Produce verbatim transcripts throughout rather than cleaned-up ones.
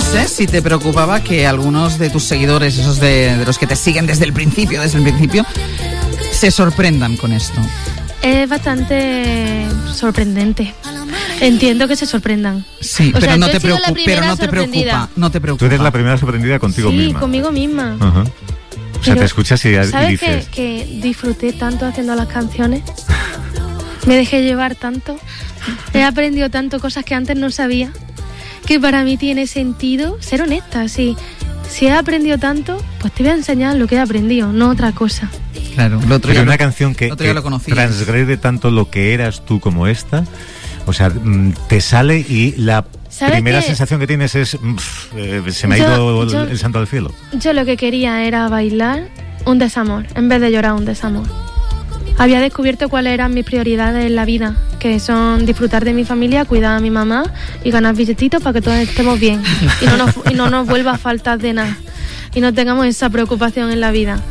sé si te preocupaba que algunos de tus seguidores, esos de, de los que te siguen desde el principio, desde el principio, se sorprendan con esto. Es bastante sorprendente. Entiendo que se sorprendan. Sí, o pero, sea, no te, preocupa, pero no te preocupa, no te preocupa. Tú eres la primera sorprendida contigo sí, misma. Sí, conmigo misma. Uh-huh. O sea, pero, te escuchas y, y ¿sabes dices... que, que disfruté tanto haciendo las canciones? Me dejé llevar tanto. He aprendido tanto cosas que antes no sabía. Que para mí tiene sentido ser honesta. Si, si he aprendido tanto, pues te voy a enseñar lo que he aprendido, no otra cosa. Claro, lo otro Pero ya una lo, canción que, que transgrede tanto lo que eras tú como esta, o sea, te sale y la primera que sensación que tienes es eh, se me yo, ha ido el, yo, el santo al cielo. Yo lo que quería era bailar un desamor, en vez de llorar un desamor. Había descubierto cuáles eran mis prioridades en la vida, que son disfrutar de mi familia, cuidar a mi mamá y ganar billetitos para que todos estemos bien y no nos, y no nos vuelva a faltar de nada y no tengamos esa preocupación en la vida.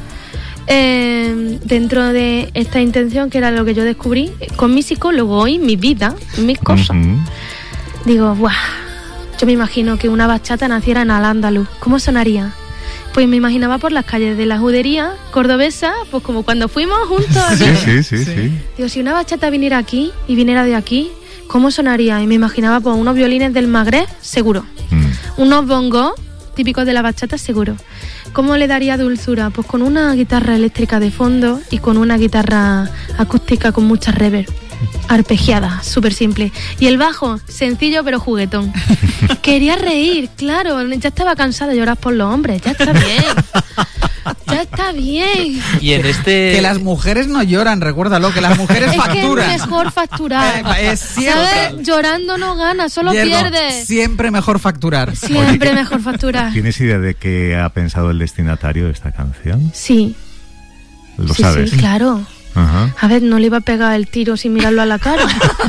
Eh, dentro de esta intención, que era lo que yo descubrí con mi psicólogo y mi vida, mis cosas, uh-huh. digo, ¡guau! Yo me imagino que una bachata naciera en Al-Ándalus. ¿Cómo sonaría? Pues me imaginaba por las calles de la judería cordobesa, pues como cuando fuimos juntos. Sí, sí, sí, sí. Digo, si una bachata viniera aquí y viniera de aquí, ¿cómo sonaría? Y me imaginaba pues unos violines del Magreb, seguro. Mm. Unos bongos típicos de la bachata, seguro. ¿Cómo le daría dulzura? Pues con una guitarra eléctrica de fondo y con una guitarra acústica con mucha reverb. Arpegiada, súper simple. Y el bajo, sencillo pero juguetón. Quería reír, claro. Ya estaba cansada de llorar por los hombres. Ya está bien. Ya está bien. Y en este... Que las mujeres no lloran, recuérdalo, que las mujeres facturan. Es que es mejor facturar. Eh, es cierto. ¿Sabes? Llorando no ganas, solo Diego, pierdes. Siempre mejor facturar. Siempre Oye, mejor facturar. ¿Tienes idea de qué ha pensado el destinatario de esta canción? Sí. ¿Lo sí, sabes? Sí, claro. Uh-huh. A ver, no le iba a pegar el tiro sin mirarlo a la cara.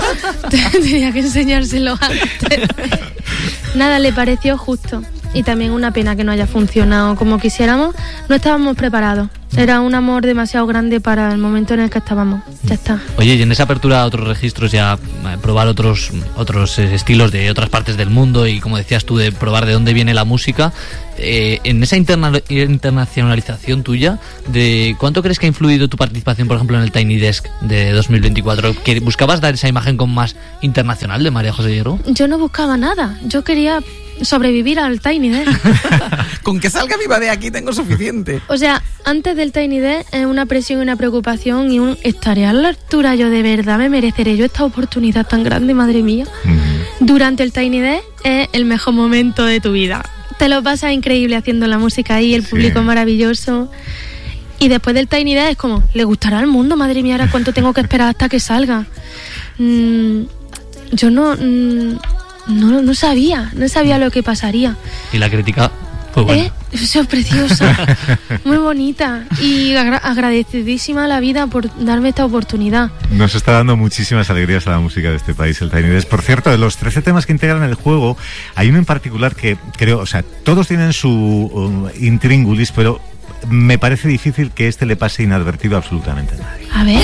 Tenía que enseñárselo antes. Nada, le pareció justo. Y también una pena que no haya funcionado como quisiéramos. No estábamos preparados. Era un amor demasiado grande para el momento en el que estábamos. Ya está. Oye, y en esa apertura a otros registros, ya probar otros otros estilos de otras partes del mundo y, como decías tú, de probar de dónde viene la música, eh, en esa interna- internacionalización tuya, ¿de cuánto crees que ha influido tu participación, por ejemplo, en el Tiny Desk de dos mil veinticuatro? ¿Que buscabas dar esa imagen con más internacional de María José Hierro? Yo no buscaba nada. Yo quería sobrevivir al Tiny Desk. Con que salga viva de aquí tengo suficiente. O sea, antes del Tiny Desk es una presión y una preocupación y un estaré a la altura, yo de verdad me mereceré yo esta oportunidad tan grande, madre mía. Mm. Durante el Tiny Desk es el mejor momento de tu vida. Te lo pasas increíble haciendo la música ahí, el público sí. es maravilloso. Y después del Tiny Desk es como, ¿le gustará al mundo? Madre mía, ahora cuánto tengo que esperar hasta que salga. Mm, yo no... Mm, No, no sabía, no sabía lo que pasaría. Y la crítica fue buena. ¿Eh? Es preciosa, muy bonita y agra- agradecidísima a la vida por darme esta oportunidad. Nos está dando muchísimas alegrías a la música de este país, el Tiny Desk. Por cierto, de los trece temas que integran el juego, hay uno en particular que creo, o sea, todos tienen su um, intríngulis, pero me parece difícil que este le pase inadvertido a absolutamente a nadie. A ver.